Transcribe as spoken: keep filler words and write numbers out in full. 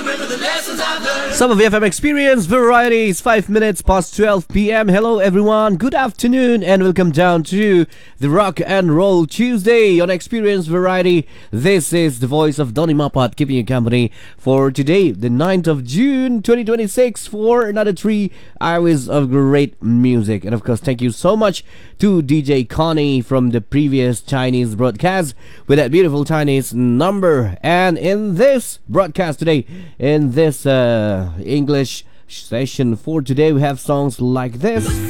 Some of the F M Experience Varieties, five minutes past twelve p.m. Hello everyone, good afternoon and welcome down to the Rock and Roll Tuesday on Experience Variety. This is the voice of Donny Mapat keeping you company for today, the ninth of June twenty twenty-six, for another three hours of great music. And of course, thank you so much to D J Connie from the previous Chinese broadcast with that beautiful Chinese number. And in this broadcast today, in this uh, English session for today, we have songs like this.